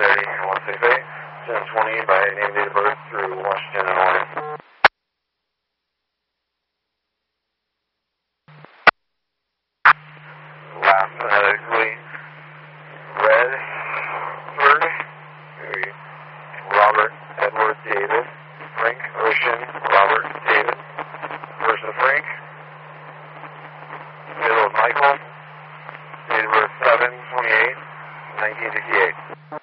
30, 168, 1020 by name, date of birth through Washington and Oregon. Last phonetically, Redford, Robert Edward David, Frank Ocean, Robert David, first of Frank, middle of Michael, date of birth 7/28/1968.